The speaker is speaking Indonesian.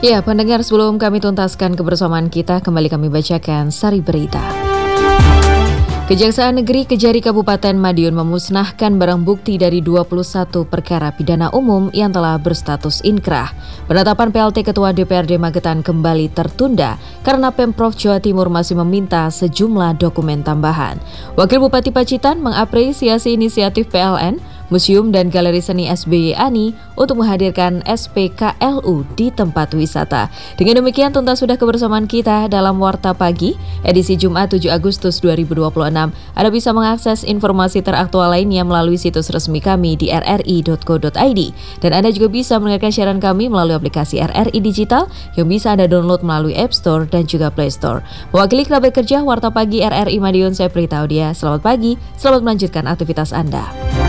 Ya, pendengar, sebelum kami tuntaskan kebersamaan kita, kembali kami bacakan sari berita. Kejaksaan Negeri Kejari Kabupaten Madiun memusnahkan barang bukti dari 21 perkara pidana umum yang telah berstatus inkrah. Penetapan PLT Ketua DPRD Magetan kembali tertunda karena Pemprov Jawa Timur masih meminta sejumlah dokumen tambahan. Wakil Bupati Pacitan mengapresiasi inisiatif PLN, Museum dan Galeri Seni SBY Ani untuk menghadirkan SPKLU di tempat wisata. Dengan demikian tuntas sudah kebersamaan kita dalam Warta Pagi, edisi Jumat 7 Agustus 2026. Anda bisa mengakses informasi teraktual lainnya melalui situs resmi kami di rri.co.id. Dan Anda juga bisa mendengarkan siaran kami melalui aplikasi RRI Digital yang bisa Anda download melalui App Store dan juga Play Store. Mewakili kerabat kerja Warta Pagi RRI Madiun, saya Prita Audia. Selamat pagi, selamat melanjutkan aktivitas Anda.